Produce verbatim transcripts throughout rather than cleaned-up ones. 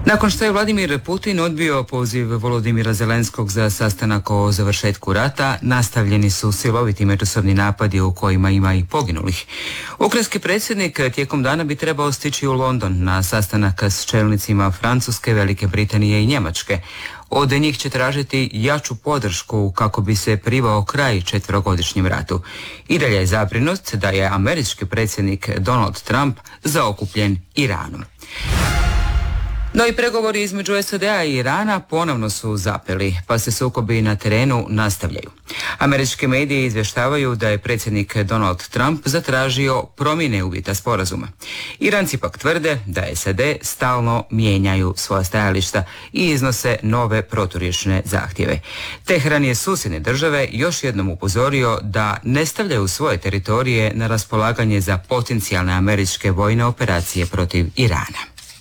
Nakon što je Vladimir Putin odbio poziv Volodimira Zelenskog za sastanak o završetku rata, nastavljeni su siloviti međusobni napadi u kojima ima i poginulih. Ukrajinski predsjednik tijekom dana bi trebao stići u London na sastanak s čelnicima Francuske, Velike Britanije i Njemačke. Od njih će tražiti jaču podršku kako bi se privao kraj četverogodišnjem ratu. I dalje je zabrinut da je američki predsjednik Donald Trump zaokupljen Iranom. No i pregovori između S A D-a i Irana ponovno su zapeli, pa se sukobi na terenu nastavljaju. Američki mediji izvještavaju da je predsjednik Donald Trump zatražio promjene uvjeta sporazuma. Iranci pak tvrde da S A D stalno mijenjaju svoja stajališta i iznose nove proturječne zahtjeve. Teheran je susjedne države još jednom upozorio da ne stavljaju svoje teritorije na raspolaganje za potencijalne američke vojne operacije protiv Irana.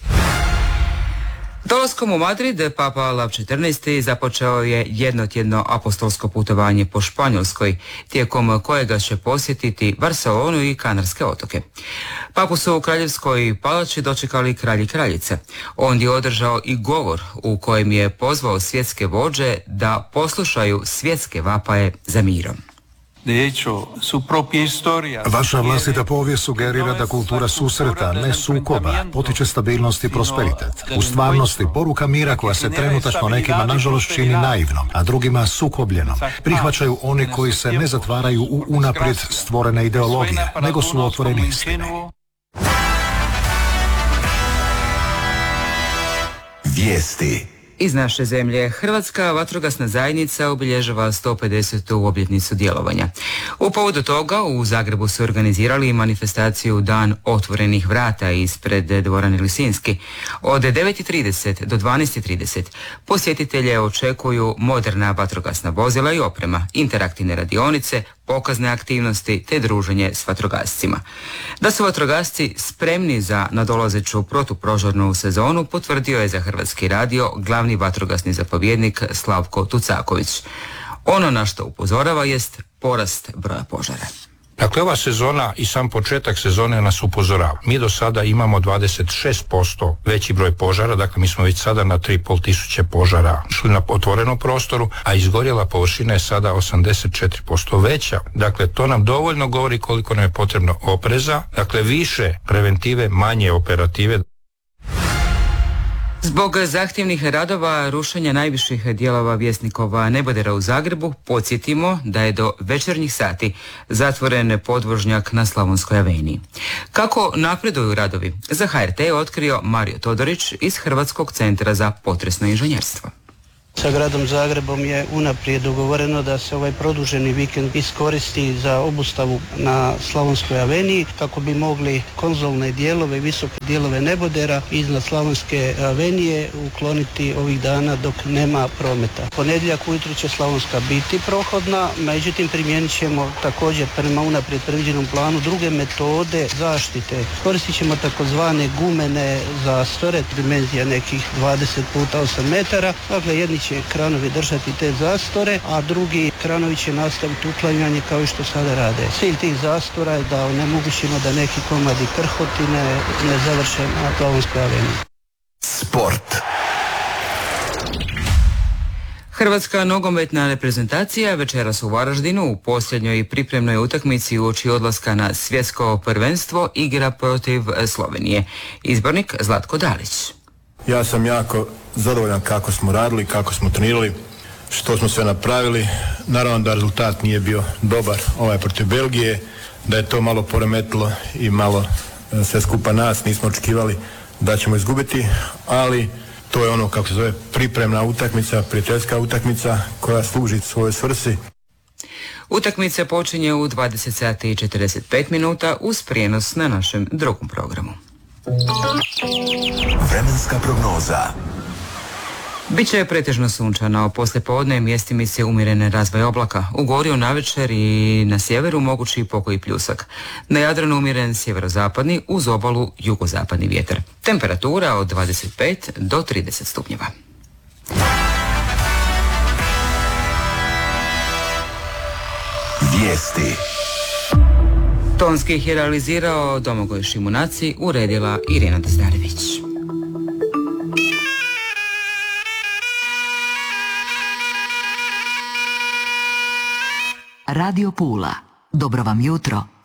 Dolaskom u Madrid, Papa Lav četrnaesti započeo je jednotjedno apostolsko putovanje po Španjolskoj, tijekom kojega će posjetiti Barcelonu i Kanarske otoke. Papu su u Kraljevskoj palači dočekali kralj i kraljice. On je održao i govor u kojem je pozvao svjetske vođe da poslušaju svjetske vapaje za mirom. Vaša vlastita povijest sugerira da kultura susreta, ne sukoba, potiče stabilnost i prosperitet. U stvarnosti, poruka mira koja se trenutačno nekima nažalost čini naivnom, a drugima sukobljenom, prihvaćaju oni koji se ne zatvaraju u unaprijed stvorene ideologije, nego su otvoreni istine. Vijesti. Iz naše zemlje, Hrvatska vatrogasna zajednica obilježava sto pedesetu obljetnicu djelovanja. U povodu toga u Zagrebu su organizirali manifestaciju Dan otvorenih vrata ispred dvorane Lisinski. Od devet i trideset do dvanaest i trideset posjetitelje očekuju moderna vatrogasna vozila i oprema, interaktivne radionice, pokazne aktivnosti te druženje s vatrogascima. Da su vatrogasci spremni za nadolazeću protupožarnu sezonu potvrdio je za Hrvatski radio glavni vatrogasni zapovjednik Slavko Tucaković. Ono na što upozorava jest porast broja požara. Dakle, ova sezona i sam početak sezone nas upozorava. Mi do sada imamo dvadeset šest posto veći broj požara, dakle mi smo već sada na tri i pol tisuće požara šli na otvorenom prostoru, a izgorjela površina je sada osamdeset četiri posto veća. Dakle, to nam dovoljno govori koliko nam je potrebno opreza, dakle više preventive, manje operative. Zbog zahtjevnih radova rušenja najviših dijelova Vjesnikova nebodera u Zagrebu, podsjetimo da je do večernjih sati zatvoren podvožnjak na Slavonskoj aveniji. Kako napreduju radovi, za H R T je otkrio Mario Todorić iz Hrvatskog centra za potresno inženjerstvo. Sa gradom Zagrebom je unaprijed dogovoreno da se ovaj produženi vikend iskoristi za obustavu na Slavonskoj aveniji kako bi mogli konzolne dijelove, visoke dijelove nebodera iznad Slavonske avenije ukloniti ovih dana dok nema prometa. Ponedjeljak ujutro će Slavonska biti prohodna, međutim primijenit ćemo također prema unaprijed predviđenom planu druge metode zaštite. Koristit ćemo takozvane gumene zastore, dimenzija nekih dvadeset puta osam metara, dakle jedni će kranovi držati te zastore, a drugi kranovi će nastaviti uklanjanje kao i što sada rade. Cilj tih zastora je da onemogućimo da neki komadi krhotine ne završe na Slavonskoj aveniji. Sport. Hrvatska nogometna reprezentacija večeras u Varaždinu u posljednjoj pripremnoj utakmici uoči odlaska na svjetsko prvenstvo igra protiv Slovenije. Izbornik Zlatko Dalić. Ja sam jako zadovoljan kako smo radili, kako smo trenirali, što smo sve napravili. Naravno da rezultat nije bio dobar ovaj protiv Belgije, da je to malo poremetilo i malo sve skupa nas, nismo očekivali da ćemo izgubiti, ali to je ono kako se zove pripremna utakmica, prijateljska utakmica koja služi svojoj svrsi. Utakmica počinje u dvadeset sati i četrdeset pet minuta uz prijenos na našem drugom programu. Vremenska prognoza. Biće pretežno sunčano, poslijepodne mjestimice umjerene razvoj oblaka. U Gorju navečer i na sjeveru mogući pokoji pljusak. Na Jadranu umjeren sjeverozapadni, uz obalu jugozapadni vjetar. Temperatura od dvadeset pet do trideset stupnjeva. Vijesti. Tonski ih je realizirao Domagoj Šimunaci, uredila Irina Dezdarević. Radio Pula. Dobro vam jutro.